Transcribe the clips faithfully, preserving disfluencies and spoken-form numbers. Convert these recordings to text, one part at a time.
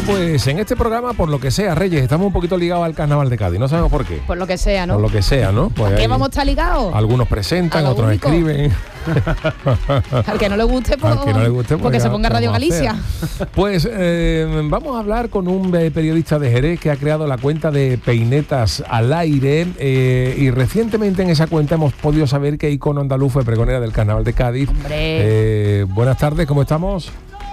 pues en este programa, por lo que sea, Reyes, estamos un poquito ligados al Carnaval de Cádiz. No sabemos por qué. Por lo que sea, ¿no? Por lo que sea, ¿no? Pues ¿A qué vamos a estar ligados? Algunos presentan, otros único. escriben. Al que no le guste, pues, Al que no le guste, pues porque ya, se ponga Radio Galicia. Pues eh, vamos a hablar con un eh, periodista de Jerez que ha creado la cuenta de Peinetas al Aire eh, y recientemente en esa cuenta hemos podido saber que Icono Andaluz fue pregonera del Carnaval de Cádiz. Eh, buenas tardes, ¿cómo estamos?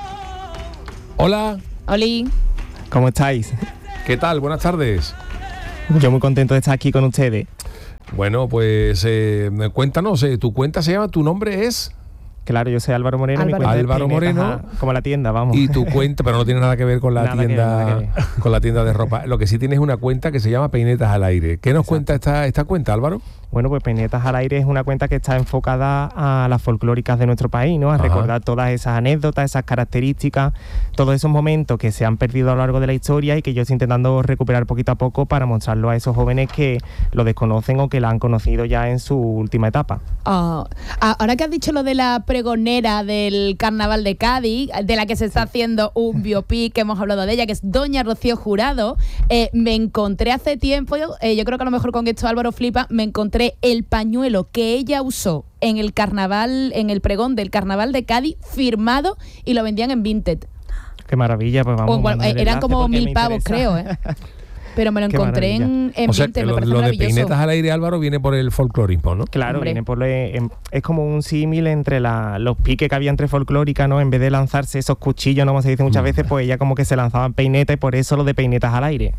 Hola. Oli. ¿Cómo estáis? ¿Qué tal? Buenas tardes. Yo muy contento de estar aquí con ustedes. Bueno, pues eh, cuéntanos, eh, tu cuenta se llama, tu nombre es... Claro, yo soy Álvaro Moreno. Álvaro, mi cuenta Álvaro Moreno. A, como la tienda, vamos. Y tu cuenta, pero no tiene nada que ver con la Nada que tienda ver, nada que ver. con la tienda de ropa. Lo que sí tienes es una cuenta que se llama Peinetas al Aire. ¿Qué nos Exacto. cuenta esta, esta cuenta, Álvaro? Bueno, pues Peinetas al Aire es una cuenta que está enfocada a las folclóricas de nuestro país, ¿no? A Ajá. recordar todas esas anécdotas, esas características, todos esos momentos que se han perdido a lo largo de la historia y que yo estoy intentando recuperar poquito a poco para mostrarlo a esos jóvenes que lo desconocen o que la han conocido ya en su última etapa. Oh, ahora que has dicho lo de la pregonera del Carnaval de Cádiz, de la que se está haciendo un biopic, que hemos hablado de ella, que es Doña Rocío Jurado, eh, me encontré hace tiempo, eh, yo creo que a lo mejor con esto Álvaro flipa, me encontré el pañuelo que ella usó en el carnaval, en el pregón del Carnaval de Cádiz, firmado, y lo vendían en Vinted. Qué maravilla, pues vamos. O, bueno, mandar el eran enlace como porque mil me pavos, interesa. creo, ¿eh? Pero me lo Qué encontré en, en O sea, Vinted, que me lo, parece lo de maravilloso. Peinetas al Aire, Álvaro, viene por el folclorismo, ¿no? Claro, Hombre. viene por lo- em, es como un símil entre la, los piques que había entre folclóricas, ¿no? En vez de lanzarse esos cuchillos, ¿no? Como se dice muchas Mm. veces, pues ella como que se lanzaban peinetas y por eso lo de Peinetas al Aire.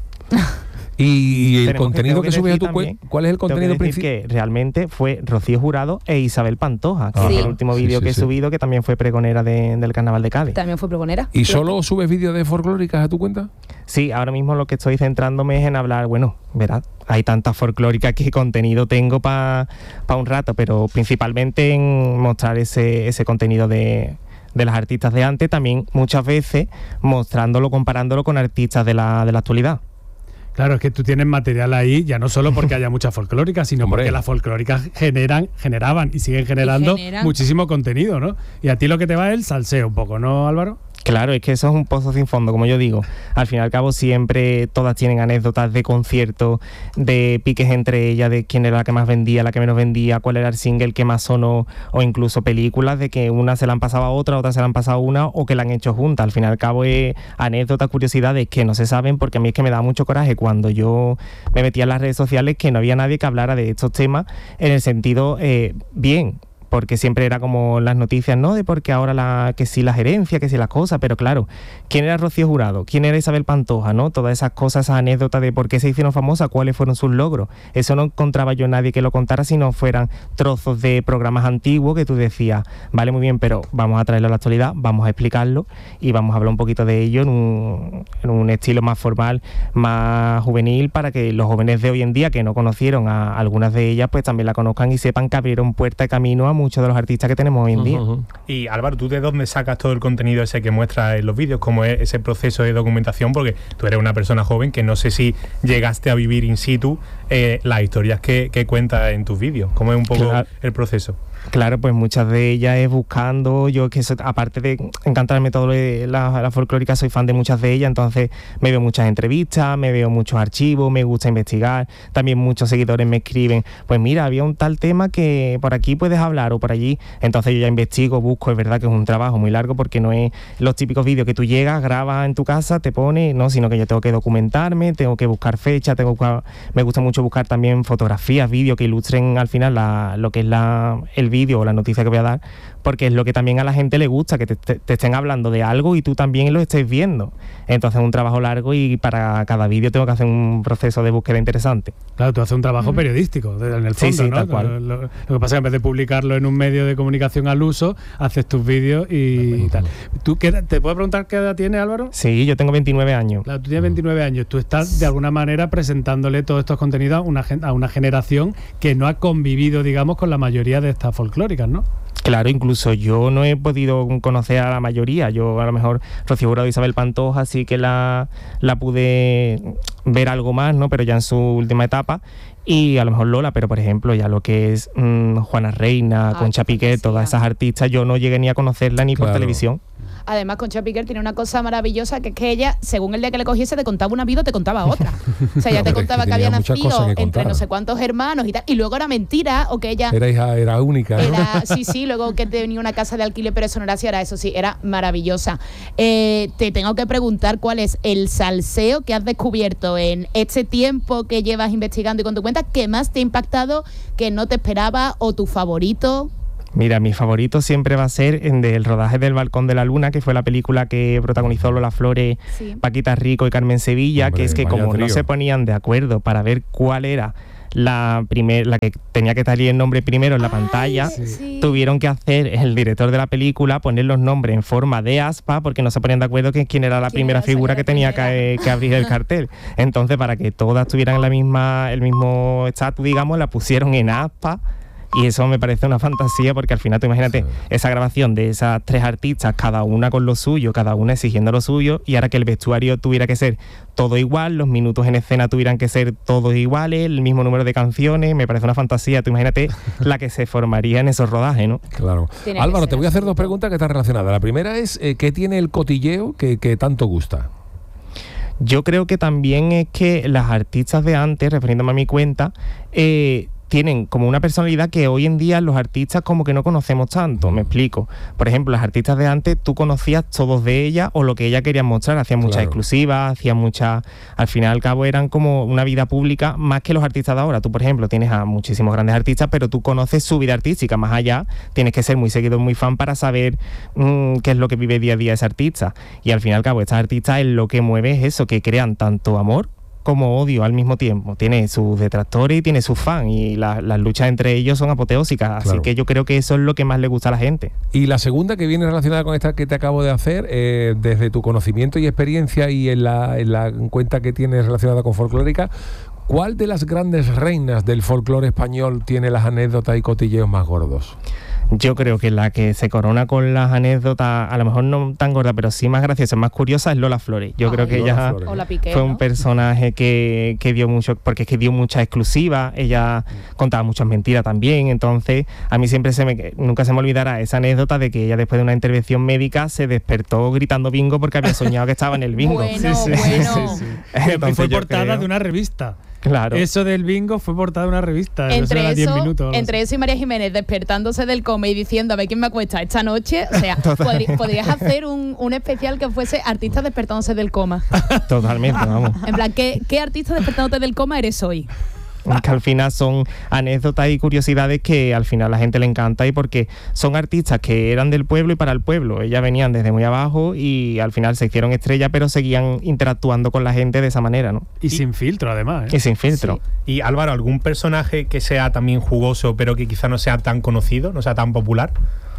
Y, y el Tenemos contenido tengo que, subes a decir tu también- cuenta, ¿cuál es el tengo que contenido decir principal? que realmente fue Rocío Jurado e Isabel Pantoja, que Ah. es Sí. el último Sí, vídeo sí, que he sí. subido, que también fue pregonera de- del Carnaval de Cádiz. También fue pregonera. ¿Y solo subes vídeos de folclóricas a tu cuenta? Sí, ahora mismo lo que estoy centrándome es en hablar, bueno, verás, hay tantas folclóricas que contenido tengo para pa un rato, pero principalmente en mostrar ese, ese contenido de, de las artistas de antes, también muchas veces mostrándolo, comparándolo con artistas de la, de la actualidad. Claro, es que tú tienes material ahí, ya no solo porque haya muchas folclóricas, sino Hombre. porque las folclóricas generan, generaban y siguen generando Y generan. muchísimo contenido, ¿no? Y a ti lo que te va es el salseo un poco, ¿no, Álvaro? Claro, es que eso es un pozo sin fondo, como yo digo. Al fin y al cabo siempre todas tienen anécdotas de conciertos, de piques entre ellas, de quién era la que más vendía, la que menos vendía, cuál era el single que más sonó, o incluso películas de que una se la han pasado a otra, otra se la han pasado a una, o que la han hecho juntas. Al fin y al cabo es anécdotas, curiosidades que no se saben, porque a mí es que me da mucho coraje cuando yo me metía en las redes sociales que no había nadie que hablara de estos temas en el sentido eh, bien, porque siempre era como las noticias, ¿no? De porque ahora la que sí la gerencia, que sí las cosas, pero claro, ¿quién era Rocío Jurado? ¿Quién era Isabel Pantoja? ¿No? Todas esas cosas, esas anécdotas de por qué se hicieron famosas, cuáles fueron sus logros. Eso no encontraba yo nadie que lo contara si no fueran trozos de programas antiguos que tú decías, vale, muy bien, pero vamos a traerlo a la actualidad, vamos a explicarlo y vamos a hablar un poquito de ello en un, en un estilo más formal, más juvenil, para que los jóvenes de hoy en día que no conocieron a algunas de ellas, pues también la conozcan y sepan que abrieron puerta y camino a muchos de los artistas que tenemos hoy en día. Ujú. Y Álvaro, ¿tú de dónde sacas todo el contenido ese que muestras en los vídeos? ¿Cómo es ese proceso de documentación? Porque tú eres una persona joven que no sé si llegaste a vivir in situ eh, las historias que, que cuentas en tus vídeos. ¿Cómo es un poco Claro. el proceso? Claro, pues muchas de ellas es buscando, yo que eso, aparte de encantarme todo lo de la, la folclórica, soy fan de muchas de ellas, entonces me veo muchas entrevistas, me veo muchos archivos, me gusta investigar, también muchos seguidores me escriben, pues mira, había un tal tema que por aquí puedes hablar o por allí, entonces yo ya investigo, busco, es verdad que es un trabajo muy largo porque no es los típicos vídeos que tú llegas, grabas en tu casa, te pones, no, sino que yo tengo que documentarme, tengo que buscar fechas, tengo que, me gusta mucho buscar también fotografías, vídeos que ilustren al final la, lo que es la, el vídeo o la noticia que voy a dar, porque es lo que también a la gente le gusta, que te, te, te estén hablando de algo y tú también lo estés viendo. Entonces es un trabajo largo y para cada vídeo tengo que hacer un proceso de búsqueda interesante. Claro, tú haces un trabajo periodístico, de- en el Sí, fondo, sí, ¿no? tal cual. Lo, lo- lo que pasa es que en vez de publicarlo en un medio de comunicación al uso, haces tus vídeos y tal. ¿Tú qué edad- ¿Te puedo preguntar qué edad tienes, Álvaro? Sí, yo tengo veintinueve años. Claro, tú tienes veintinueve años, tú estás de alguna manera presentándole todos estos contenidos a una, gen- a una generación que no ha convivido, digamos, con la mayoría de estas folclóricas, ¿no? Claro, incluso yo no he podido conocer a la mayoría. Yo a lo mejor Rocío Jurado y Isabel Pantoja sí que la, la pude ver algo más, ¿no? Pero ya en su última etapa. Y a lo mejor Lola, pero por ejemplo ya lo que es mmm, Juana Reina, Ah, Concha qué Piqué, fantasía. todas esas artistas, yo no llegué ni a conocerla ni por Claro. televisión. Además, Concha Piquer tiene una cosa maravillosa, que es que ella, según el día que le cogiese, te contaba una vida o te contaba otra. O sea, ella te contaba que, que había nacido entre no sé cuántos hermanos y tal, y luego era mentira, o que ella... Era hija, era única, ¿no? Era, sí, sí, luego que tenía una casa de alquiler, pero eso no era así, era eso sí, era maravillosa. Eh, te tengo que preguntar cuál es el salseo que has descubierto en este tiempo que llevas investigando y con tu cuenta, que más te ha impactado, que no te esperaba, o tu favorito. Mira, mi favorito siempre va a ser el del rodaje del Balcón de la Luna, que fue la película que protagonizó Lola Flores, sí. Paquita Rico y Carmen Sevilla. Hombre, que es que como trío. No se ponían de acuerdo para ver cuál era la primer, la que tenía que salir el nombre primero en la Ay, pantalla, sí. tuvieron que hacer el director de la película poner los nombres en forma de aspa, porque no se ponían de acuerdo que quién era la primera figura que tenía que, que abrir el cartel. Entonces, para que todas tuvieran la misma, el mismo estatus, digamos, la pusieron en aspa. Y eso me parece una fantasía, porque al final, tú imagínate, sí. esa grabación de esas tres artistas, cada una con lo suyo, cada una exigiendo lo suyo, y ahora que el vestuario tuviera que ser todo igual, los minutos en escena tuvieran que ser todos iguales, el mismo número de canciones, me parece una fantasía. Tú imagínate la que se formaría en esos rodajes, ¿no? Claro. Álvaro, te voy a hacer dos preguntas que están relacionadas. La primera es, eh, ¿qué tiene el cotilleo que, que tanto gusta? Yo creo que también es que las artistas de antes, refiriéndome a mi cuenta, eh, tienen como una personalidad que hoy en día los artistas como que no conocemos tanto. Me explico. Por ejemplo, las artistas de antes, tú conocías todos de ellas o lo que ella quería mostrar. Hacían muchas claro. exclusivas, hacían muchas... Al final al cabo eran como una vida pública más que los artistas de ahora. Tú, por ejemplo, tienes a muchísimos grandes artistas, pero tú conoces su vida artística. Más allá, tienes que ser muy seguidor, muy fan para saber mmm, qué es lo que vive día a día ese artista. Y al fin y al cabo, estas artistas es lo que mueve es eso, que crean tanto amor como odio al mismo tiempo. Tiene sus detractores y tiene sus fans, y la, las luchas entre ellos son apoteósicas, claro. así que yo creo que eso es lo que más le gusta a la gente. Y la segunda, que viene relacionada con esta que te acabo de hacer, eh, desde tu conocimiento y experiencia y en la, en la cuenta que tienes relacionada con Folclórica, ¿cuál de las grandes reinas del folclore español tiene las anécdotas y cotilleos más gordos? Yo creo que la que se corona con las anécdotas, a lo mejor no tan gorda, pero sí más graciosa, más curiosa, es Lola Flores. Yo Ay, creo que Lola ella Piqué, fue un ¿no? personaje que, que dio mucho, porque es que dio muchas exclusivas, ella mm. contaba muchas mentiras también, entonces a mí siempre se me, nunca se me olvidará esa anécdota de que ella, después de una intervención médica, se despertó gritando bingo porque había soñado que estaba en el bingo. Bueno, sí, sí, bueno. Sí, sí, sí. Entonces, fue portada creo... de una revista. Claro. Eso del bingo fue portada de una revista. Entre, eso, eso, minutos, entre eso y María Jiménez despertándose del coma y diciendo a ver quién me acuesta esta noche, o sea, podrí, podrías hacer un, un especial que fuese artistas despertándose del coma. Totalmente, vamos. En plan, ¿qué, qué artista despertándote del coma eres hoy? Que al final son anécdotas y curiosidades que al final a la gente le encanta, y porque son artistas que eran del pueblo y para el pueblo. Ellas venían desde muy abajo y al final se hicieron estrellas, pero seguían interactuando con la gente de esa manera, ¿no? Y, y sin filtro, además, ¿eh? Y sin filtro. Sí. Y Álvaro, ¿algún personaje que sea también jugoso, pero que quizá no sea tan conocido, no sea tan popular?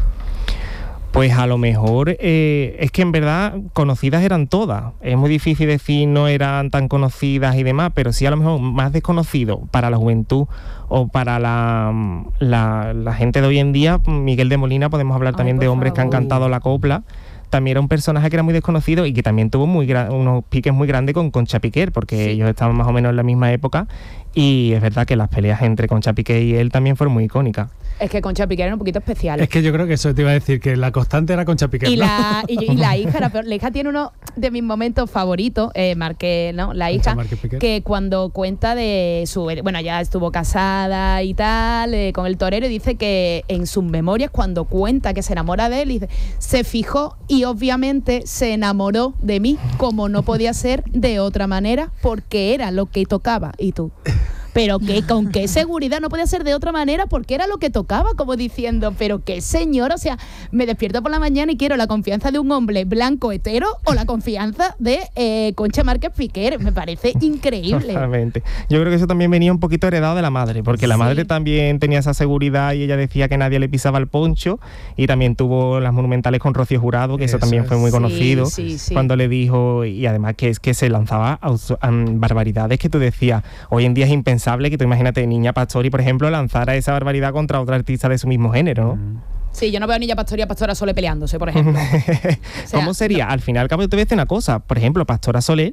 Pues a lo mejor eh, es que en verdad conocidas eran todas. Es muy difícil decir no eran tan conocidas y demás, pero sí a lo mejor más desconocido para la juventud o para la, la, la gente de hoy en día. Miguel de Molina, podemos hablar Ay, también de hombres favor. que han cantado la copla. También era un personaje que era muy desconocido y que también tuvo muy gra- unos piques muy grandes con Concha Piquer, porque sí. ellos estaban más o menos en la misma época, y es verdad que las peleas entre Concha Piquer y él también fueron muy icónicas. Es que Concha Piquer era un poquito especial. Es que yo creo que eso te iba a decir, que la constante era Concha Piquer. Y, ¿no? la, y, y la hija era peor. La hija tiene uno de mis momentos favoritos, eh, Marqué, ¿no? La hija, que cuando cuenta de su... Bueno, ya estuvo casada y tal, eh, con el torero, y dice que en sus memorias, cuando cuenta que se enamora de él, dice, se fijó y obviamente se enamoró de mí, como no podía ser de otra manera, porque era lo que tocaba. Y tú... Pero que con qué seguridad no podía ser de otra manera, porque era lo que tocaba, como diciendo, pero qué señor, o sea, me despierto por la mañana y quiero la confianza de un hombre blanco hetero o la confianza de eh, Concha Márquez Piquer. Me parece increíble. Totalmente. Yo creo que eso también venía un poquito heredado de la madre, porque la sí. madre también tenía esa seguridad y ella decía que nadie le pisaba el poncho, y también tuvo las monumentales con Rocío Jurado, que eso, eso también fue muy sí, conocido, sí, sí. cuando le dijo, y además que es que se lanzaba a, a barbaridades que tú decías, hoy en día es impensable que tú imagínate Niña Pastori, por ejemplo, lanzara esa barbaridad contra otra artista de su mismo género, ¿no? Sí, yo no veo a Niña Pastori y a Pastora Soler peleándose, por ejemplo. O sea, ¿cómo sería? No. Al final, al cabo, te voy a decir una cosa. Por ejemplo, Pastora Soler,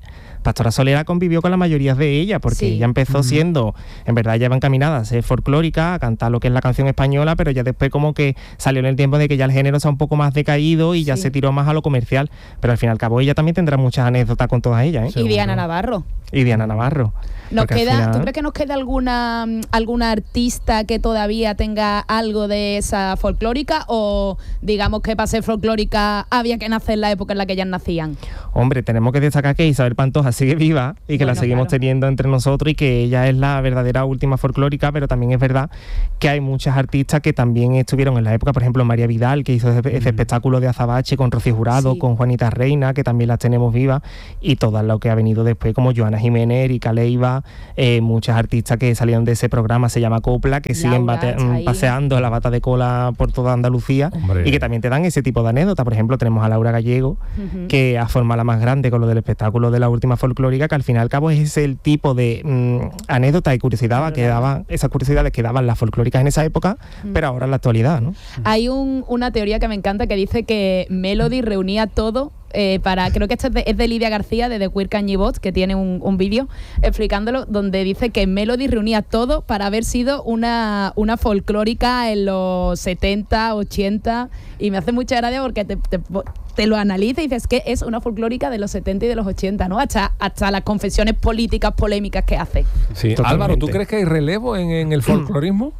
Pastora Solera convivió con la mayoría de ellas, porque Sí. ella empezó siendo, en verdad ella va encaminada a ser folclórica, a cantar lo que es la canción española, pero ya después como que salió en el tiempo de que ya el género se ha un poco más decaído y ya Sí. se tiró más a lo comercial, pero al fin y al cabo ella también tendrá muchas anécdotas con todas ellas, ¿eh? Y Diana Navarro. Y Diana Navarro. Nos Porque al queda, final- ¿Tú crees que nos queda alguna, alguna artista que todavía tenga algo de esa folclórica o digamos que para ser folclórica había que nacer en la época en la que ellas nacían? Hombre, tenemos que destacar que Isabel Pantoja sigue viva y que Bueno, la seguimos claro. teniendo entre nosotros y que ella es la verdadera última folclórica, pero también es verdad que hay muchas artistas que también estuvieron en la época, por ejemplo María Vidal, que hizo ese, ese espectáculo de Azabache con Rocío Jurado, Sí. con Juanita Reina, que también las tenemos vivas, y todas lo que ha venido después como Joana Jiménez, Erika Leiva, eh, muchas artistas que salieron de ese programa, se llama Copla, que siguen Laura, bate- está ahí. paseando la bata de cola por toda Andalucía. Hombre. Y que también te dan ese tipo de anécdotas. Por ejemplo, tenemos a Laura Gallego, Ujú. que ha formado la más grande con lo del espectáculo de la última folclórica, que al fin y al cabo es el tipo de mm, anécdota y curiosidad que daban, esas curiosidades que daban las folclóricas en esa época, pero ahora en la actualidad, ¿no? Hay un- una teoría que me encanta que dice que Melody reunía todo eh, para, creo que esto es de, es de Lidia García de The Queer Kanye Bots, que tiene un, un vídeo explicándolo, donde dice que Melody reunía todo para haber sido una, una folclórica en los setenta, ochenta, y me hace mucha gracia porque te, te, te lo analiza y dices que es una folclórica de los setenta y de los ochenta, ¿no? Hasta, hasta las confesiones políticas polémicas que hace. Sí. Totalmente. Álvaro, ¿tú crees que hay relevo en, en el folclorismo?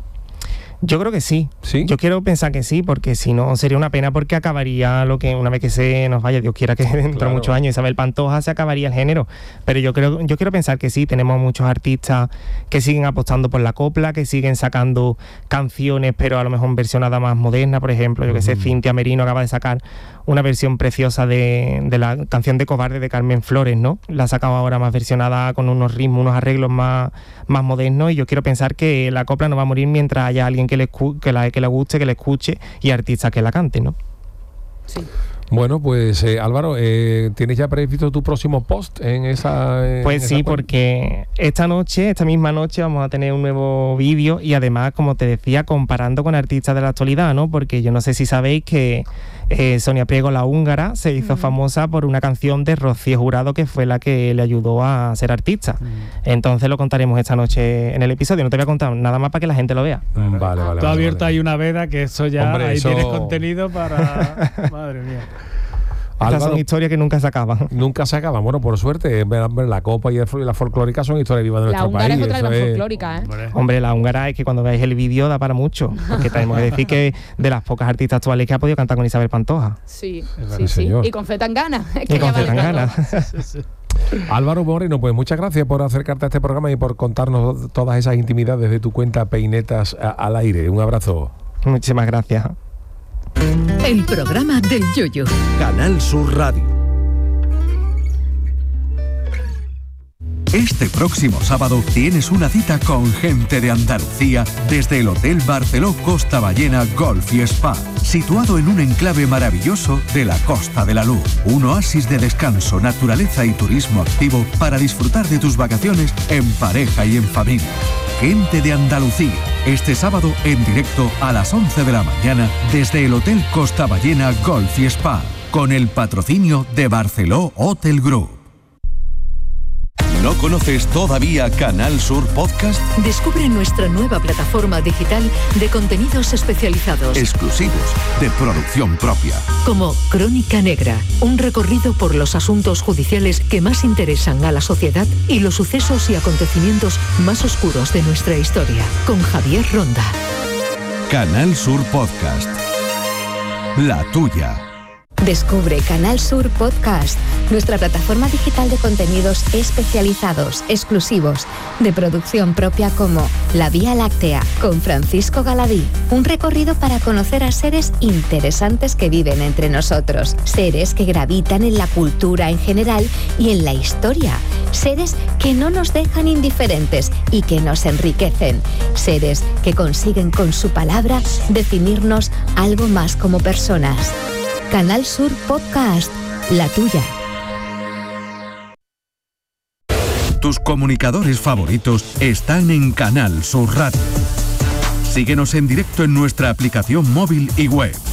Yo creo que sí. ¿Sí? Yo quiero pensar que sí, porque si no sería una pena, porque acabaría lo que una vez que se nos vaya, Dios quiera que dentro Claro. de muchos años Isabel Pantoja, se acabaría el género. Pero yo creo, yo quiero pensar que sí, tenemos muchos artistas que siguen apostando por la copla, que siguen sacando canciones, pero a lo mejor versionada más moderna, por ejemplo, yo que sé, Cintia Merino acaba de sacar una versión preciosa de, de la canción de Cobarde de Carmen Flores, ¿no? La ha sacado ahora más versionada con unos ritmos, unos arreglos más, más modernos, y yo quiero pensar que la copla no va a morir mientras haya alguien que le, escu- que la, que le guste, que le escuche, y artistas que la canten, ¿no? Sí. Bueno, pues eh, Álvaro, eh, ¿tienes ya previsto tu próximo post en esa en Pues esa sí, cuenta? porque esta noche, esta misma noche, vamos a tener un nuevo vídeo y además, como te decía, comparando con artistas de la actualidad, ¿no? Porque yo no sé si sabéis que eh, Sonia Priego, la húngara, se hizo Ujú. famosa por una canción de Rocío Jurado que fue la que le ayudó a ser artista. Entonces lo contaremos esta noche en el episodio. No te voy a contar nada más para que la gente lo vea. Mm, Vale, vale. Tú vale, abierto vale. ahí una veda que eso ya, Hombre, ahí eso- tienes contenido para... Madre mía. Estas Álvaro, son historias que nunca se acaban. nunca se acaba. Bueno, por suerte, hombre, la copa y el fol- y la folclórica son historias vivas de La nuestro húngara país. es otra eso gran es- folclórica, ¿eh? Hombre. Hombre, la húngara es que cuando veáis el vídeo da para mucho, porque tenemos que decir que de las pocas artistas actuales que ha podido cantar con Isabel Pantoja. Sí, verdad, sí, sí. señor. Y con Zetangana. Es Y que con ya vale Zetangana. todo. Sí, sí. Álvaro Moreno, pues muchas gracias por acercarte a este programa y por contarnos todas esas intimidades de tu cuenta Peinetas a- al aire. Un abrazo. Muchísimas gracias. El programa del Yoyo. Canal Sur Radio. Este próximo sábado tienes una cita con gente de Andalucía desde el Hotel Barceló Costa Ballena Golf y Spa, situado en un enclave maravilloso de la Costa de la Luz. Un oasis de descanso, naturaleza y turismo activo para disfrutar de tus vacaciones en pareja y en familia. Gente de Andalucía, este sábado en directo a las once de la mañana desde el Hotel Costa Ballena Golf y Spa, con el patrocinio de Barceló Hotel Group. ¿No conoces todavía Canal Sur Podcast? Descubre nuestra nueva plataforma digital de contenidos especializados, Exclusivos, de producción propia. como Crónica Negra, un recorrido por los asuntos judiciales que más interesan a la sociedad y los sucesos y acontecimientos más oscuros de nuestra historia, con Javier Ronda. Canal Sur Podcast. La tuya. Descubre Canal Sur Podcast, nuestra plataforma digital de contenidos especializados, exclusivos, de producción propia, como La Vía Láctea, con Francisco Galadí. Un recorrido para conocer a seres interesantes que viven entre nosotros, seres que gravitan en la cultura en general y en la historia, seres que no nos dejan indiferentes y que nos enriquecen, seres que consiguen con su palabra definirnos algo más como personas. Canal Sur Podcast, la tuya. Tus comunicadores favoritos están en Canal Sur Radio. Síguenos en directo en nuestra aplicación móvil y web.